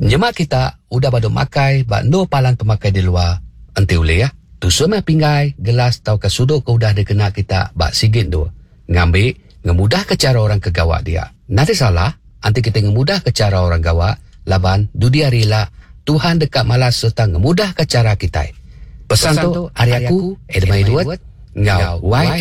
Nyemak kita udah pada makai bak no palan pemakai di luar. Enti boleh ya. Tu semai pinggai, gelas tau ke sudut ke udah dikena kita bak sigit tu. Ngambil, ngemudah ke cara orang ke gawak dia. Nanti salah, anti kita ngemudah ke cara orang gawak, laban dudia rela, Tuhan dekat malas serta ngemudah ke cara kita. Pesan tu, hari aku, Edmai Duet, ngau,